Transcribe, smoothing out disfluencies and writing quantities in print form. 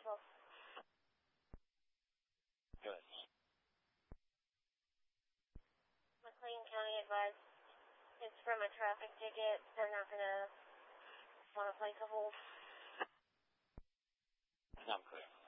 Central. Good. McLean County advised it's from a traffic ticket. They're not going to want to place a hold. I'm clear.